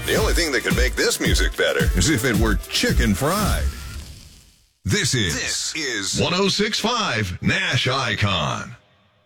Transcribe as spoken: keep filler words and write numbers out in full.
The only thing that could make this music better is if it were chicken fried. This is, this is one oh six point five Nash Icon.